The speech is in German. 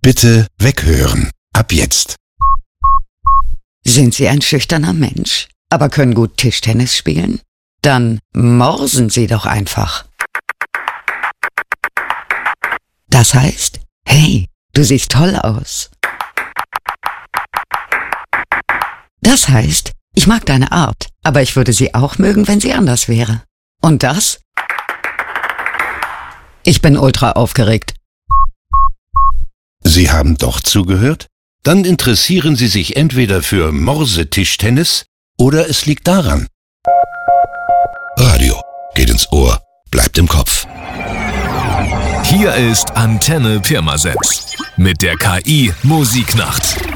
Bitte weghören. Ab jetzt. Sind Sie ein schüchterner Mensch, aber können gut Tischtennis spielen? Dann morsen Sie doch einfach. Das heißt, hey, du siehst toll aus. Das heißt, ich mag deine Art, aber ich würde sie auch mögen, wenn sie anders wäre. Und das? Ich bin ultra aufgeregt. Sie haben doch zugehört? Dann interessieren Sie sich entweder für Morsetischtennis oder es liegt daran. Radio geht ins Ohr, bleibt im Kopf. Hier ist Antenne Pirmasens mit der KI Musiknacht.